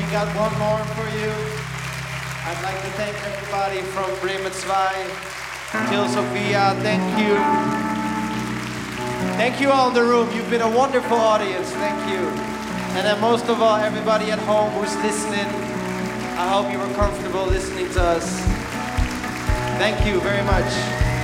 got one more for you. I'd like to thank everybody from Bremen 2, Kill Sophia, thank you. Thank you all in the room, you've been a wonderful audience, thank you. And then most of all, everybody at home who's listening, I hope you were comfortable listening to us. Thank you very much.